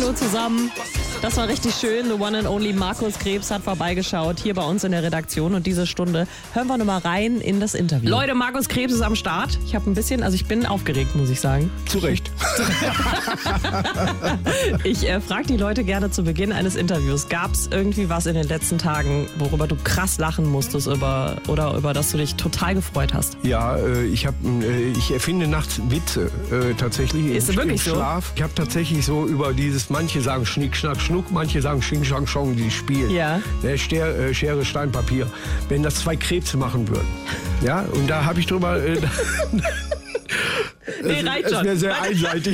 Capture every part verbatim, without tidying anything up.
Hallo zusammen. Das war richtig schön. The one and only Markus Krebs hat vorbeigeschaut hier bei uns in der Redaktion und diese Stunde hören wir nochmal rein in das Interview. Leute, Markus Krebs ist am Start. Ich habe ein bisschen, also ich bin aufgeregt, muss ich sagen. Zu Recht. Ich äh, frage die Leute gerne zu Beginn eines Interviews. Gab es irgendwie was in den letzten Tagen, worüber du krass lachen musstest über, oder über das du dich total gefreut hast? Ja, äh, ich, hab, äh, ich erfinde nachts Witze äh, tatsächlich. Ist im, wirklich im Schlaf. So? Ich habe tatsächlich so über dieses, manche sagen Schnick, Schnack, Schnuck, manche sagen Xing, Shang, Shong, die spielen. Ja. Ne, Schere, äh, Schere, Stein, Papier. Wenn das zwei Krebse machen würden. Ja, und da habe ich drüber... Äh, Nee, reicht schon. Es wäre sehr einseitig.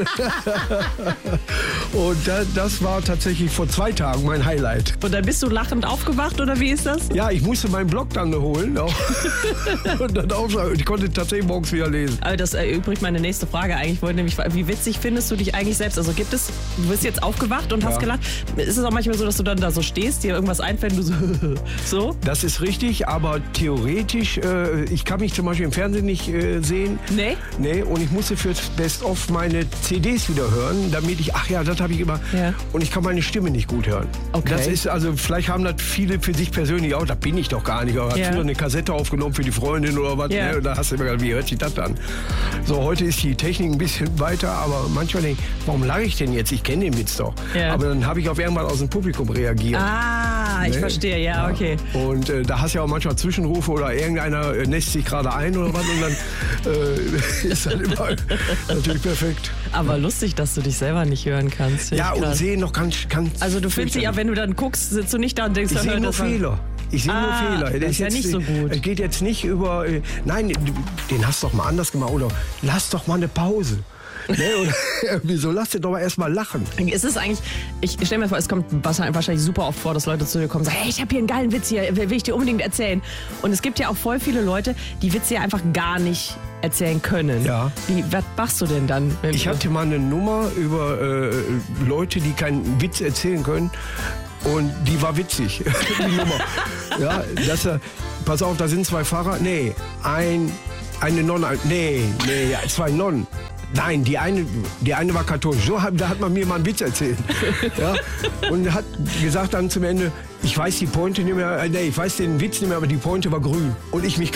Und da, das war tatsächlich vor zwei Tagen mein Highlight. Und dann bist du lachend aufgewacht, oder wie ist das? Ja, ich musste meinen Blog dann holen und dann aufschreiben. Ich konnte tatsächlich morgens wieder lesen. Aber das erübrigt meine nächste Frage eigentlich. Ich wollte nämlich, wie witzig findest du dich eigentlich selbst? Also gibt es, du bist jetzt aufgewacht und hast ja. gelacht. Ist es auch manchmal so, dass du dann da so stehst, dir irgendwas einfällt und du so, so? Das ist richtig, aber theoretisch, äh, ich kann mich zum Beispiel im Fernsehen nicht äh, sehen. Nee? Nee, und ich musste fürs Best-of meine C Ds wieder hören, damit ich, ach ja, das habe ich immer, ja. und ich kann meine Stimme nicht gut hören. Okay. Das ist, also vielleicht haben das viele für sich persönlich auch, da bin ich doch gar nicht, aber ja. hat früher eine Kassette aufgenommen für die Freundin oder was, ja. ne, und da hast du immer gedacht, wie hört sich das an? So, heute ist die Technik ein bisschen weiter, aber manchmal denke ich, warum lache ich denn jetzt? Ich kenne den Witz doch. Ja. Aber dann habe ich auf irgendwann aus dem Publikum reagiert. Ah, ich ne? verstehe, ja, okay. Und äh, da hast du ja auch manchmal Zwischenrufe oder irgendeiner äh, nässt sich gerade ein oder was und dann äh, ist das immer natürlich perfekt. Aber lustig, dass du dich selber nicht hören kannst. Ja, und sehen noch ganz, ganz... Also du findest ja, wenn du dann guckst, sitzt du nicht da und denkst... Ich sehe nur Fehler. Ich sehe ah, nur Fehler. Das ist ja jetzt, nicht so gut. Es geht jetzt nicht über... Äh, nein, den hast du doch mal anders gemacht. Oder lass doch mal eine Pause. Ne, oder, wieso lass dir doch mal erstmal lachen? Es ist eigentlich, ich stelle mir vor, es kommt wahrscheinlich super oft vor, dass Leute zu dir kommen und sagen, hey, ich habe hier einen geilen Witz hier, will ich dir unbedingt erzählen. Und es gibt ja auch voll viele Leute, die Witze ja einfach gar nicht erzählen können. Ja. Wie, was machst du denn dann? Ich hatte mal eine Nummer über äh, Leute, die keinen Witz erzählen können. Und die war witzig, die Nummer. Ja, das, äh, pass auf, da sind zwei Pfarrer. Nee, ein, eine Nonne. Nee, nee, zwei Nonnen. Nein, die eine, die eine war katholisch. So, da hat man mir mal einen Witz erzählt. Ja? Und hat gesagt dann zum Ende, ich weiß die Pointe nicht mehr, nee, ich weiß den Witz nicht mehr, aber die Pointe war grün. Und ich mich